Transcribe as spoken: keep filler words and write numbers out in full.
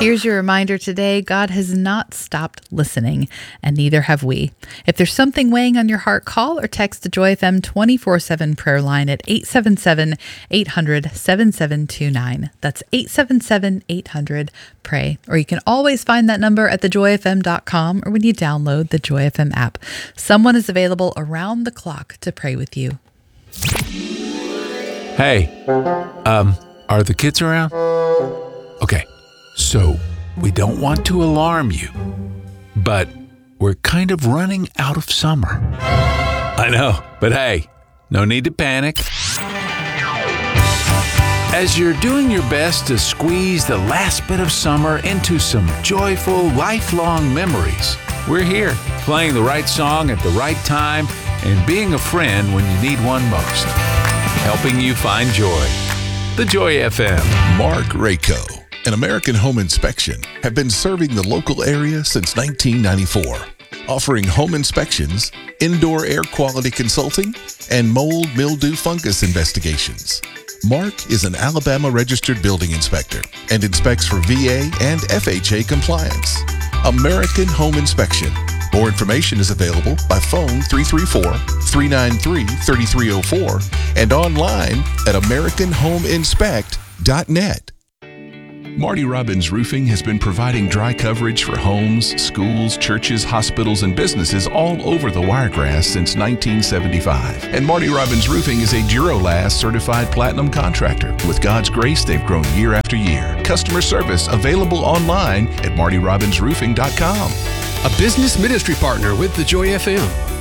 Here's your reminder today. God has not stopped listening, and neither have we. If there's something weighing on your heart, call or text the Joy F M twenty-four seven prayer line at eight seven seven, eight hundred, seven seven two nine. That's eight seven seven, eight hundred, pray. Or you can always find that number at the joy f m dot com or when you download the Joy F M app. Someone is available around the clock to pray with you. Hey, um, are the kids around? Okay, so we don't want to alarm you, but we're kind of running out of summer. I know, but hey, no need to panic. As you're doing your best to squeeze the last bit of summer into some joyful, lifelong memories, we're here, playing the right song at the right time and being a friend when you need one most. Helping you find joy. The Joy F M. Mark Rayco and American Home Inspection have been serving the local area since nineteen ninety-four, offering home inspections, indoor air quality consulting, and mold, mildew, fungus investigations. Mark is an Alabama registered building inspector and inspects for V A and F H A compliance. American Home Inspection. More information is available by phone three three four, three nine three, three three zero four and online at american home inspect dot net. Marty Robbins Roofing has been providing dry coverage for homes, schools, churches, hospitals, and businesses all over the Wiregrass since nineteen seventy-five. And Marty Robbins Roofing is a Durolast certified platinum contractor. With God's grace, they've grown year after year. Customer service available online at marty robbins roofing dot com. A business ministry partner with the Joy F M.